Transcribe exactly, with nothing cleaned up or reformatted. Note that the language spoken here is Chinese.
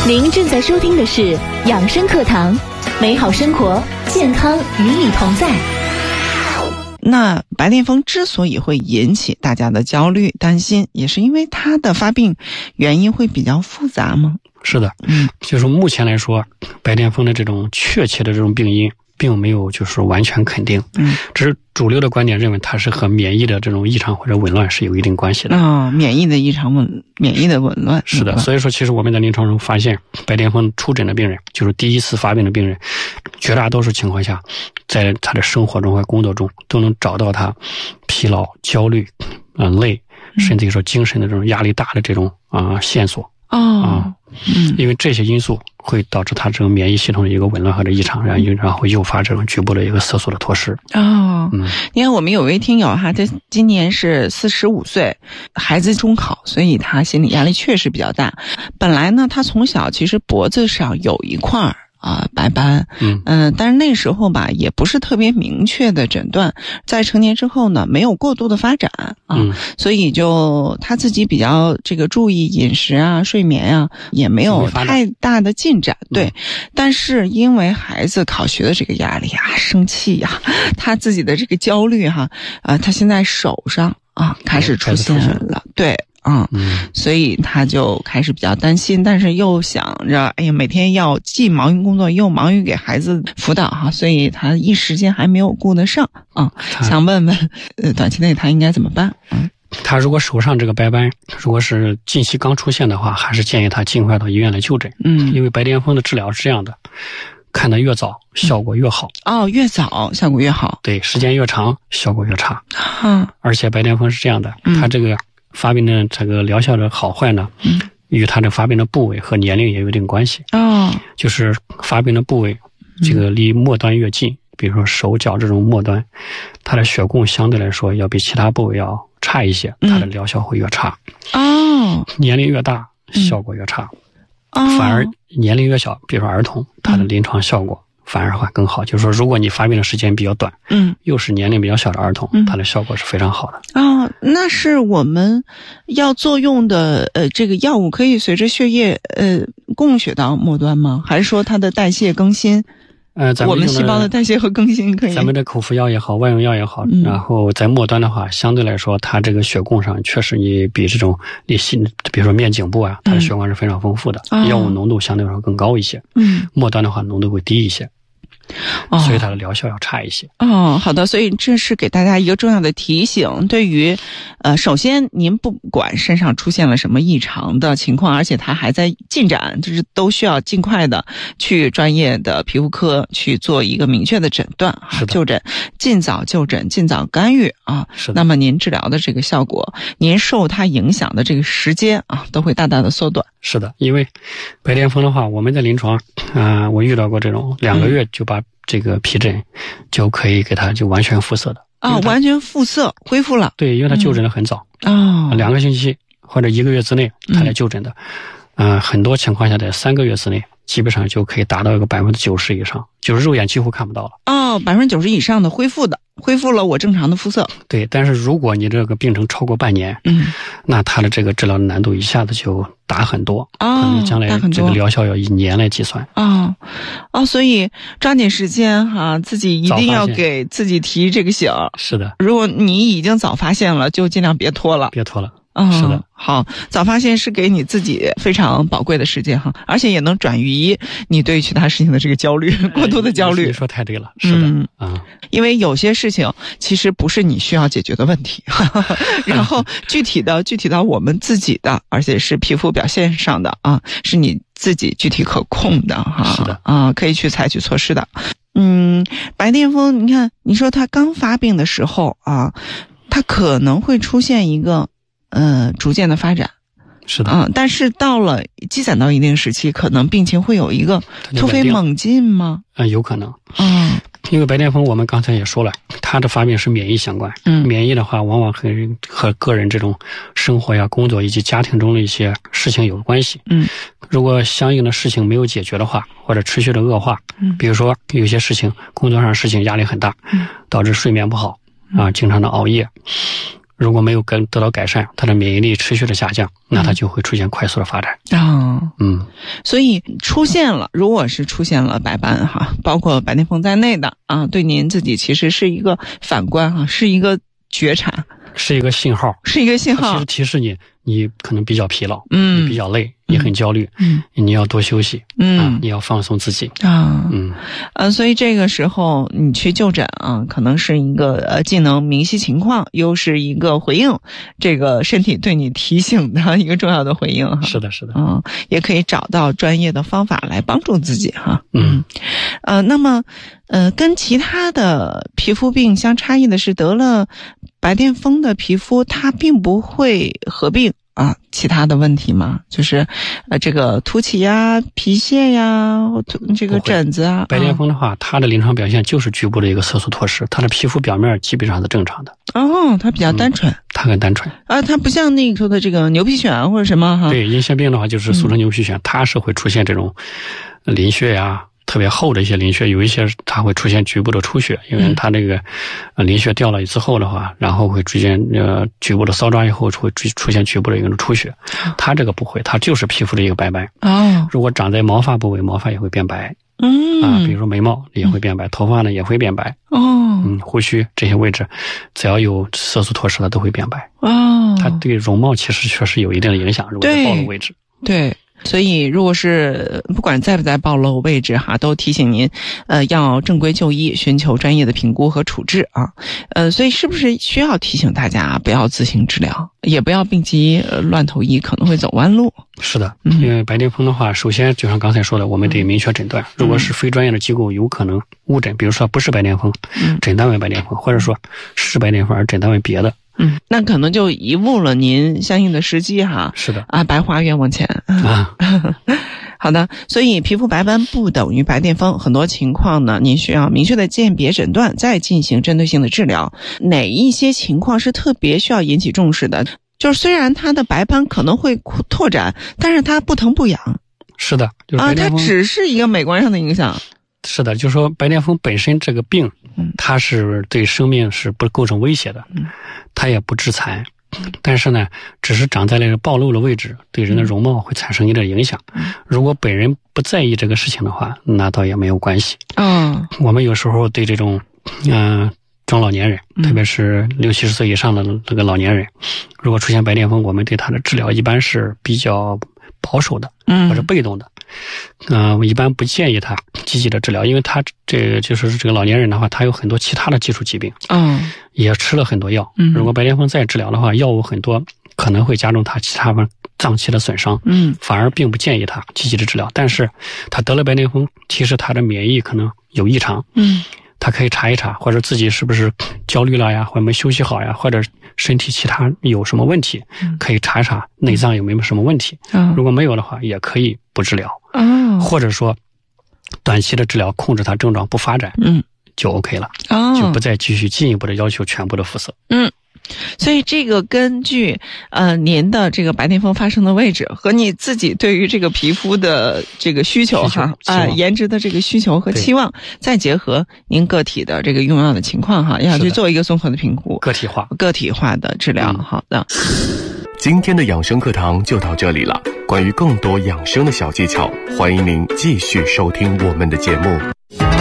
您正在收听的是养生课堂，美好生活，健康与你同在。 那白癜风之所以会引起大家的焦虑担心，也是因为它的发病原因会比较复杂吗？ 是的，嗯，就是目前来说，白癜风的这种确切的这种病因并没有就是完全肯定，嗯，只是主流的观点认为它是和免疫的这种异常或者紊乱是有一定关系的。 啊、哦，免疫的异常紊免疫的紊乱。 是的，所以说其实我们在临床中发现，白癜风出诊的病人，就是第一次发病的病人，绝大多数情况下，在他的生活中和工作中都能找到他疲劳、焦虑、呃累，甚至于说精神的这种压力大的这种啊、呃、线索。 哦， 啊，嗯，因为这些因素会导致他这种免疫系统的一个紊乱和的异常，然后然后诱发这种局部的一个色素的脱失。 哦， 嗯， 你看我们有位听友哈，他今年是四十五岁，孩子中考，所以他心理压力确实比较大。本来呢，他从小其实脖子上有一块啊，白斑，嗯嗯、呃，但是那时候吧，也不是特别明确的诊断，在成年之后呢，没有过度的发展啊，嗯、所以就他自己比较这个注意饮食啊、睡眠啊，也没有太大的进展，对。嗯、但是因为孩子考学的这个压力啊、生气呀、啊，他自己的这个焦虑哈、啊，啊，他现在手上啊开始出现了，对。嗯，嗯，所以他就开始比较担心，但是又想着，哎呀，每天要既忙于工作，又忙于给孩子辅导哈，所以他一时间还没有顾得上啊。想问问，呃，短期内他应该怎么办？嗯， 他如果手上这个白斑，如果是近期刚出现的话，还是建议他尽快到医院来就诊。嗯，因为白癜风的治疗是这样的，看得越早，效果越好。 嗯、哦，越早效果越好。 对，时间越长，效果越差。嗯，而且白癜风是这样的，他这个发病的这个疗效的好坏呢，嗯，与它的发病的部位和年龄也有一定关系。哦，就是发病的部位，这个离末端越近，嗯、比如说手脚这种末端，它的血供相对来说要比其他部位要差一些，它的疗效会越差。哦，年龄越大，效果越差。嗯、反而年龄越小，比如说儿童，它的临床效果反而会更好。就是说，如果你发病的时间比较短，嗯，又是年龄比较小的儿童，嗯、它的效果是非常好的。 哦，那是我们要作用的呃这个药物可以随着血液呃供血到末端吗？还是说它的代谢更新？呃，咱们我们细胞的代谢和更新可以。 咱们的口服药也好，外用药也好，嗯、然后在末端的话，相对来说，它这个血供上确实你比这种你新，比如说面颈部啊，它的血管是非常丰富的，嗯、药物浓度相对来说更高一些。嗯，末端的话浓度会低一些。哦、所以它的疗效要差一些。 哦，好的，所以这是给大家一个重要的提醒。对于，呃，首先您不管身上出现了什么异常的情况，而且它还在进展，就是都需要尽快的去专业的皮肤科去做一个明确的诊断啊，就诊，尽早就诊，尽早干预啊。是的。那么您治疗的这个效果，您受它影响的这个时间啊，都会大大的缩短。 是的，因为白癜风的话，我们在临床啊、呃，我遇到过这种两个月就把这个皮疹就可以给它就完全复色的啊、哦，完全复色恢复了。 对，因为它就诊的很早啊、 嗯哦， 两个星期或者一个月之内它来就诊的，嗯、呃，很多情况下在三个月之内，基本上就可以达到一个百分之九十以上，就是肉眼几乎看不到了。 哦，百分之九十以上的恢复的。恢复了我正常的肤色。 对，但是如果你这个病程超过半年，嗯，那它的这个治疗的难度一下子就大很多，哦，可能将来这个疗效要以年来计算。 哦，哦，所以抓紧时间哈，自己一定要给自己提这个醒。 是的， 如果你已经早发现了，就尽量别拖了， 别拖了。 嗯， 是的， 好，早发现是给你自己非常宝贵的时间哈，而且也能转移你对其他事情的这个焦虑，过度的焦虑。 你说太对了，是的，嗯啊， 因为有些事情其实不是你需要解决的问题，然后具体的具体到我们自己的，而且是皮肤表现上的啊，是你自己具体可控的哈， 是的啊，可以去采取措施的。嗯，白癜风，你看你说他刚发病的时候啊，他可能会出现一个。呃，逐渐的发展， 是的， 嗯，但是到了积攒到一定时期，可能病情会有一个突飞猛进吗？ 嗯，有可能， 嗯， 因为白癜风我们刚才也说了，它的发病是免疫相关，嗯，免疫的话，往往和和个人这种生活呀、工作以及家庭中的一些事情有关系，嗯，如果相应的事情没有解决的话，或者持续的恶化，嗯，比如说有些事情，工作上事情压力很大，嗯，导致睡眠不好啊，经常的熬夜。 如果没有得到改善，它的免疫力持续的下降，那它就会出现快速的发展。 啊、哦， 嗯， 所以出现了，如果是出现了白斑哈，包括白癜风在内的啊，对您自己其实是一个反观哈，是一个觉察， 是一个信号， 是一个信号， 其实提示你，你可能比较疲劳， 嗯， 你比较累，也很焦虑， 嗯， 你要多休息， 嗯， 啊，你要放松自己啊， 嗯， 呃，所以这个时候你去就诊啊，可能是一个呃，既能明晰情况，又是一个回应这个身体对你提醒的一个重要的回应哈。 是的，是的， 嗯，也可以找到专业的方法来帮助自己哈。 嗯， 呃，那么呃，跟其他的皮肤病相差异的是，得了白癜风的皮肤，它并不会合并啊，其他的问题嘛，就是呃，这个凸起呀、皮屑呀、这个疹子啊。 白癜风的话，啊、它的临床表现就是局部的一个色素脱失，它的皮肤表面基本上是正常的。 哦，它比较单纯。嗯、 它很单纯啊，它不像那个说的这个牛皮癣或者什么哈。 对，银屑病的话就是俗称牛皮癣，嗯、它是会出现这种鳞屑呀。特别厚的一些鳞屑，有一些它会出现局部的出血，因为它这个呃鳞屑掉了之后的话，然后会出现呃局部的搔抓以后会出现局部的一种出血。它这个不会，它就是皮肤的一个白斑。哦，如果长在毛发部位，毛发也会变白。嗯啊，比如说眉毛也会变白，头发呢也会变白。哦，嗯，胡须这些位置，只要有色素脱失的都会变白。哦，它对容貌其实确实有一定的影响，如果在暴露位置。 对。对所以，如果是不管在不在暴露位置哈，都提醒您，呃，要正规就医，寻求专业的评估和处置啊。呃，所以是不是需要提醒大家不要自行治疗，也不要病急乱投医，可能会走弯路？ 是的，因为白癜风的话，首先就像刚才说的，我们得明确诊断。如果是非专业的机构，有可能误诊，比如说不是白癜风，诊断为白癜风，或者说是白癜风而诊断为别的。 嗯，那可能就贻误了您相应的时机哈。 是的啊，白花冤枉钱啊。好的，所以皮肤白斑不等于白癜风，很多情况呢，您需要明确的鉴别诊断，再进行针对性的治疗。哪一些情况是特别需要引起重视的？就是虽然它的白斑可能会拓展，但是它不疼不痒。 是的，就是啊，它只是一个美观上的影响。 是的，就是说白癜风本身这个病，它是对生命是不构成威胁的，它也不致残，但是呢，只是长在那个暴露的位置，对人的容貌会产生一点影响。如果本人不在意这个事情的话，那倒也没有关系。嗯，我们有时候对这种，嗯、呃。中老年人，特别是六七十岁以上的这个老年人，如果出现白癜风，我们对他的治疗一般是比较保守的，或者被动的。嗯、呃，我一般不建议他积极的治疗，因为他这个就是这个老年人的话，他有很多其他的基础疾病，嗯，也吃了很多药。嗯，如果白癜风再治疗的话，药物很多可能会加重他其他脏器的损伤。嗯，反而并不建议他积极的治疗。但是他得了白癜风，其实他的免疫可能有异常。嗯。他可以查一查，或者自己是不是焦虑了呀，或者没休息好呀，或者身体其他有什么问题，可以查一查内脏有没有什么问题。嗯、如果没有的话，也可以不治疗。哦、或者说短期的治疗控制它症状不发展，嗯，就 OK 了。哦、就不再继续进一步的要求全部的辐射。嗯。 所以这个根据呃您的这个白癜风发生的位置和你自己对于这个皮肤的这个需求哈啊、呃、颜值的这个需求和期望，再结合您个体的这个用药的情况哈，要去做一个综合的评估， 个体化个体化的治疗。嗯、好的， 今天的养生课堂就到这里了。关于更多养生的小技巧，欢迎您继续收听我们的节目。